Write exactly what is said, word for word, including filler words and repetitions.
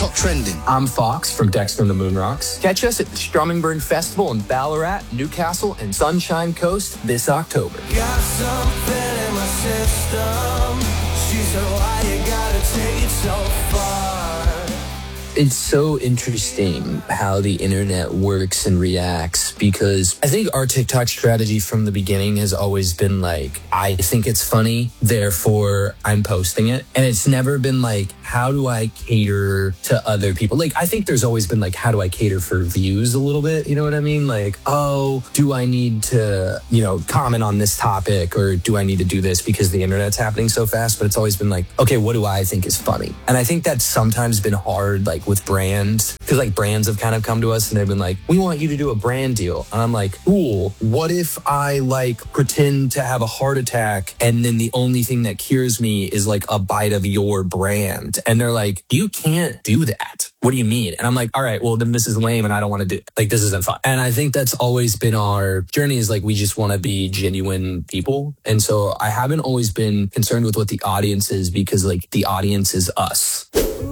TikTok trending. I'm Fox from Dexter and the Moonrocks. Catch us at the Strummingburn Festival in Ballarat, Newcastle, and Sunshine Coast this October. Got something in my system. She said, why you gotta take it so far? It's so interesting how the internet works and reacts, because I think our TikTok strategy from the beginning has always been like, I think it's funny, therefore I'm posting it. And it's never been like, how do I cater to other people? Like, I think there's always been like, how do I cater for views a little bit? You know what I mean? Like, oh, do I need to, you know, comment on this topic, or do I need to do this because the internet's happening so fast? But it's always been like, okay, what do I think is funny? And I think that's sometimes been hard, like with brands, because like brands have kind of come to us and they've been like, we want you to do a brand deal. And I'm like, cool. What if I like pretend to have a heart attack and then the only thing that cures me is like a bite of your brand? And they're like, you can't do that. What do you mean? And I'm like, all right, well then this is lame and I don't want to do, like, this isn't fun. And I think that's always been our journey, is like, we just want to be genuine people. And so I haven't always been concerned with what the audience is, because like the audience is us.